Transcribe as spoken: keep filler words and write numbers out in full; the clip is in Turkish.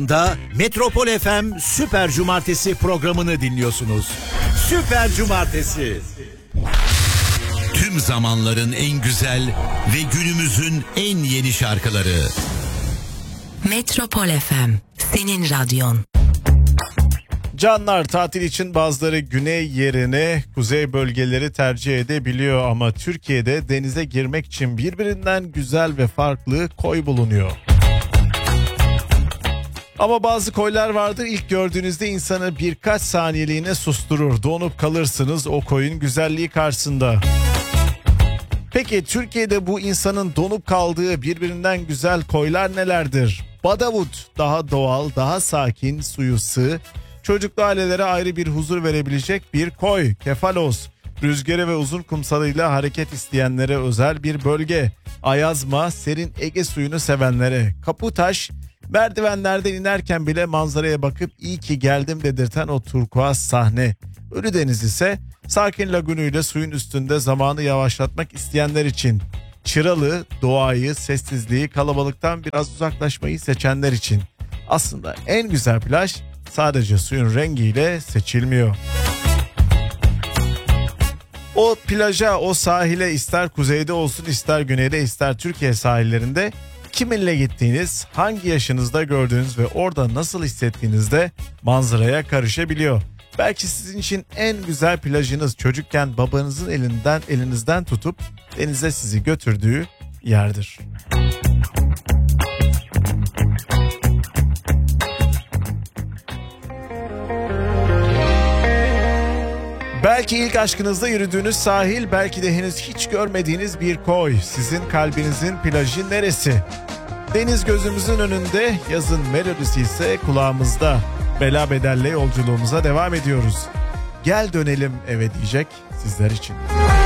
Da Metropol F M Süper Cumartesi programını dinliyorsunuz. Süper Cumartesi. Tüm zamanların en güzel ve günümüzün en yeni şarkıları. Metropol F M, senin radyon. Canlar, tatil için bazıları güney yerine kuzey bölgeleri tercih edebiliyor ama Türkiye'de denize girmek için birbirinden güzel ve farklı koy bulunuyor. Ama bazı koylar vardır, ilk gördüğünüzde insanı birkaç saniyeliğine susturur. Donup kalırsınız o koyun güzelliği karşısında. Peki Türkiye'de bu insanın donup kaldığı birbirinden güzel koylar nelerdir? Badavut, daha doğal, daha sakin, suyu sığ, çocuklu ailelere ayrı bir huzur verebilecek bir koy. Kefalos, rüzgarı ve uzun kumsalıyla hareket isteyenlere özel bir bölge. Ayazma, serin Ege suyunu sevenlere. Kaputaş, merdivenlerden inerken bile manzaraya bakıp iyi ki geldim dedirten o turkuaz sahne. Ölüdeniz ise sakin lagünüyle suyun üstünde zamanı yavaşlatmak isteyenler için. Çıralı, doğayı, sessizliği, kalabalıktan biraz uzaklaşmayı seçenler için. Aslında en güzel plaj sadece suyun rengiyle seçilmiyor. O plaja, o sahile, ister kuzeyde olsun ister güneyde ister Türkiye sahillerinde kiminle gittiğiniz, hangi yaşınızda gördüğünüz ve orada nasıl hissettiğinizde manzaraya karışabiliyor. Belki sizin için en güzel plajınız çocukken babanızın elinden elinizden tutup denize sizi götürdüğü yerdir. Belki ilk aşkınızda yürüdüğünüz sahil, belki de henüz hiç görmediğiniz bir koy. Sizin kalbinizin plajı neresi? Deniz gözümüzün önünde, yazın melodisi ise kulağımızda. Bela bedelle yolculuğumuza devam ediyoruz. Gel dönelim eve diyecek sizler için.